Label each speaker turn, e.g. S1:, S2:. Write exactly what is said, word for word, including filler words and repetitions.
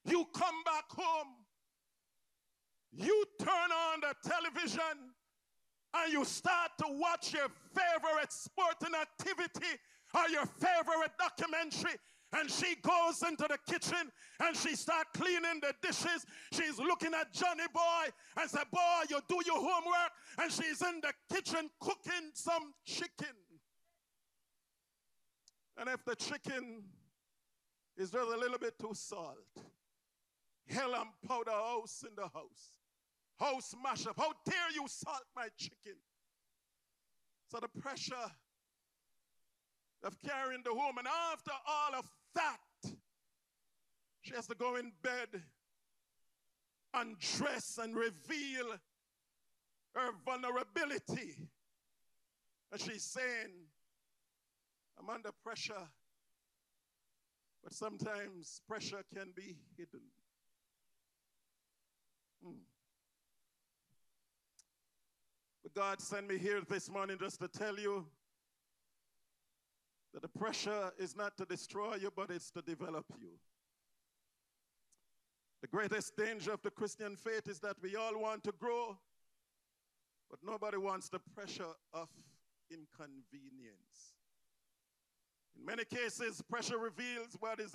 S1: You come back home, you turn on the television, and you start to watch your favorite sporting activity or your favorite documentary, and she goes into the kitchen and she starts cleaning the dishes. She's looking at Johnny Boy and says, boy, you do your homework. And she's in the kitchen cooking some chicken. And if the chicken is just a little bit too salt, hell and powder house in the house. House mashup. How dare you salt my chicken? So the pressure of carrying the home, and after all of that, she has to go in bed and dress and reveal her vulnerability. And she's saying, I'm under pressure, but sometimes pressure can be hidden. Hmm. But God sent me here this morning just to tell you that the pressure is not to destroy you, but it's to develop you. The greatest danger of the Christian faith is that we all want to grow, but nobody wants the pressure of inconvenience. In many cases, pressure reveals what is